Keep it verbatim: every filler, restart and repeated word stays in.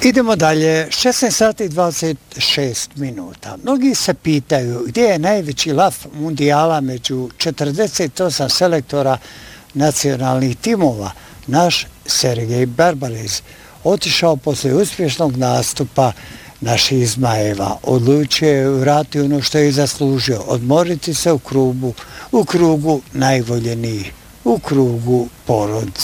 Idemo dalje, šesnaest sati i dvadeset šest minuta. Mnogi se pitaju gdje je najveći lav mundijala među četrdeset osam selektora nacionalnih timova. Naš Sergej Barbarez otišao poslije uspješnog nastupa naših Zmajeva. Odlučio je vratiti ono što je zaslužio, odmoriti se u krugu, u krugu najvoljenijih, u krugu porodice.